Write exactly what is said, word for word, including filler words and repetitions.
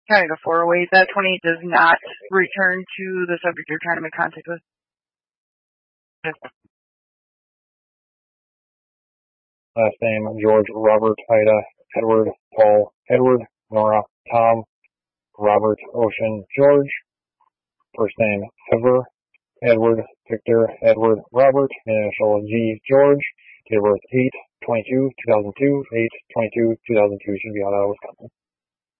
County to four oh eight. That twenty does not return to the subject you're trying to make contact with. Last name, George, Robert, Ida, Edward, Paul, Edward, Nora, Tom, Robert, Ocean, George. First name, Ever, Edward, Victor, Edward, Robert, initial G, George. Date of birth, eight twenty-two two thousand two, eight twenty-two two thousand two, should be out of Wisconsin.